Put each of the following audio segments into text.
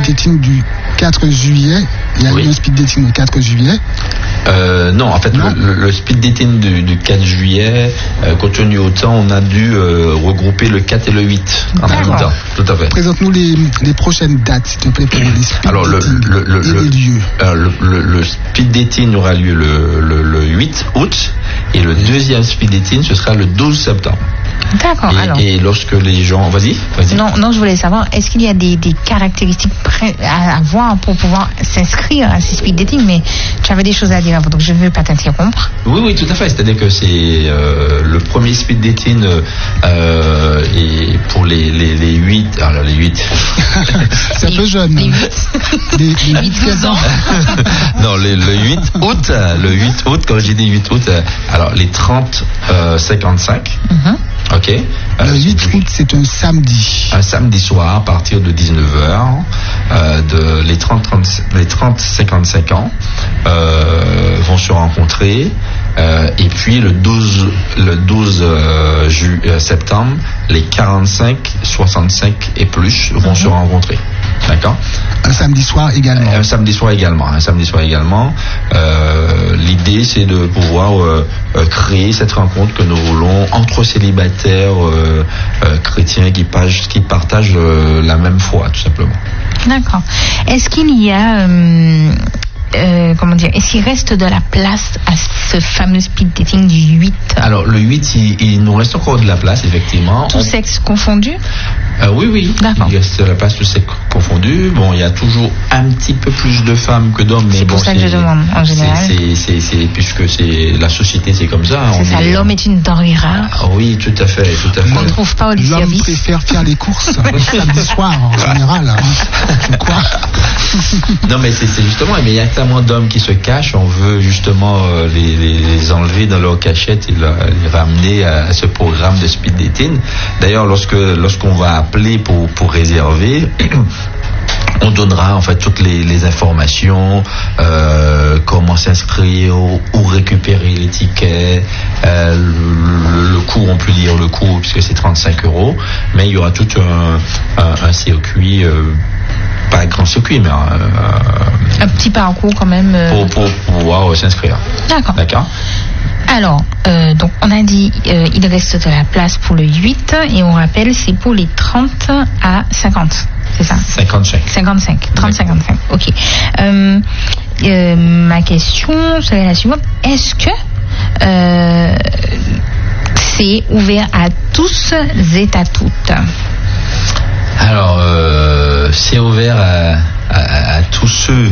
dating du 4 juillet. Il y a eu un speed dating le 4 juillet. Non, en fait, le speed dating du 4 juillet, compte tenu au temps, on a dû regrouper le 4 et le 8 en même temps. Tout à fait. Présente-nous les prochaines dates, s'il te plaît, pour les speed dating et les lieux. Le speed dating aura lieu le 8 août et le deuxième speed dating, ce sera le 12 septembre. D'accord. Et lorsque les gens... Vas-y. Non, je voulais savoir, est-ce qu'il y a des caractéristiques à avoir pour pouvoir s'inscrire à ces speed dating? Mais tu avais des choses à dire avant, donc je ne veux pas t'interrompre. Oui, tout à fait. C'est-à-dire que c'est le premier speed dating et pour les 8... Alors, les 8... C'est un peu jeune. Les 8 ans. Non, le 8 août. Le 8 août, quand j'ai dit 8 août, alors les 30-55... Ok. Le 8 août, c'est un samedi. Un samedi soir, à partir de 19h, les 30-55 ans vont se rencontrer. Et puis le 12 septembre, les 45-65 et plus vont se rencontrer. D'accord. Un samedi soir également. Un samedi soir également. L'idée, c'est de pouvoir créer cette rencontre que nous voulons entre célibataires chrétiens qui partagent la même foi, tout simplement. D'accord. Est-ce qu'il y a est-ce qu'il reste de la place à ce fameux speed dating du 8? Alors le 8, il nous reste encore de la place, effectivement. Tous sexes confondus? Oui. D'accord. Il reste de la place, tous sexes confondus. Bon, il y a toujours un petit peu plus de femmes que d'hommes, mais c'est pour ça que je demande, en général. Puisque la société, c'est comme ça. C'est ça, l'homme est une denrée rare. Oui, tout à fait. On ne trouve pas au service. L'homme préfère faire les courses le samedi soir, en général. Quoi? Non, mais c'est justement, mais il y a tellement d'hommes qui se cachent, on veut justement les enlever dans leur cachette et les ramener à ce programme de speed dating. D'ailleurs, lorsqu'on va appeler pour réserver, on donnera en fait toutes les informations, comment s'inscrire, où récupérer les tickets, le coût, on peut dire le coût puisque c'est 35 €, mais il y aura tout un circuit. Pas un grand circuit, mais un petit parcours quand même. Pour pouvoir s'inscrire. D'accord. Alors, donc on a dit il reste de la place pour le 8 et on rappelle c'est pour les 30 à 50, c'est ça? 55. 30-55, ok. Ma question serait la suivante. Est-ce que c'est ouvert à tous et à toutes? Alors, c'est ouvert à tous ceux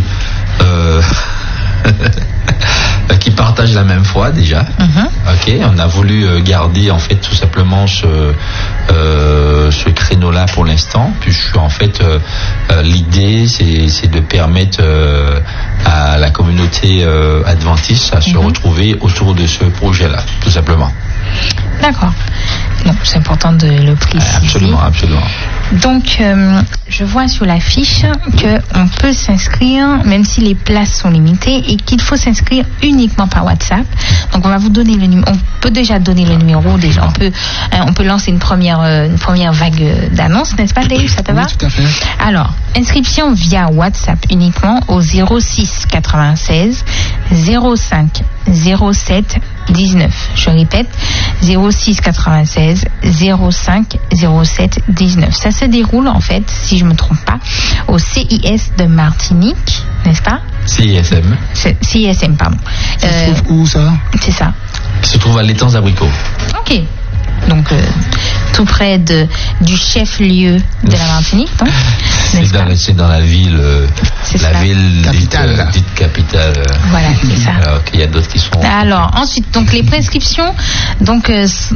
qui partagent la même foi déjà. Ok, on a voulu garder en fait tout simplement ce créneau-là pour l'instant, puisque en fait l'idée c'est de permettre à la communauté adventiste à se retrouver autour de ce projet-là, tout simplement. D'accord. Non, c'est important de le préciser. Absolument. Donc, je vois sur la fiche qu'on peut s'inscrire, même si les places sont limitées, et qu'il faut s'inscrire uniquement par WhatsApp. Donc, on va vous donner le numéro. On peut déjà donner le numéro. Déjà, on peut lancer une première vague d'annonces, n'est-ce pas, Dave? Ça te va? Oui, tout à fait. Alors, inscription via WhatsApp uniquement au 06 96 05 07 19. Je répète, 06 96 05 07 19. Ça se déroule en fait, si je ne me trompe pas, au CIS de Martinique, n'est-ce pas? CISM, pardon. Ça se trouve où ça? C'est ça. Qui se trouve à l'Étang Abricot. Ok. Donc, tout près du chef-lieu de la Martinique, donc. C'est dans la ville, ville capitale. Dite capitale. Voilà, c'est ça. Alors qu'il y a d'autres qui sont. Alors, ensuite, donc les prescriptions, donc, ça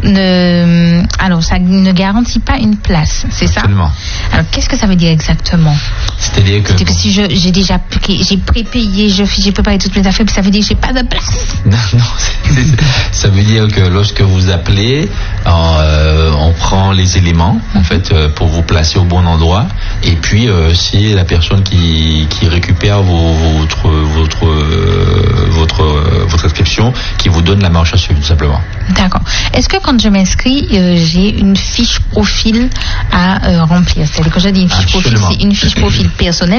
ne garantit pas une place, c'est ça? Absolument. Alors, qu'est-ce que ça veut dire exactement? C'est-à-dire que si j'ai prépayé, j'ai préparé toutes mes affaires, puis ça veut dire que j'ai pas de place? Non, ça veut dire que lorsque vous appelez, on prend les éléments en fait pour vous placer au bon endroit, et puis c'est la personne qui récupère votre inscription qui vous donne la marche à suivre, tout simplement. D'accord. Est-ce que quand je m'inscris, j'ai une fiche profil à remplir? C'est-à-dire que je dis une fiche profil, c'est une fiche profil personnelle.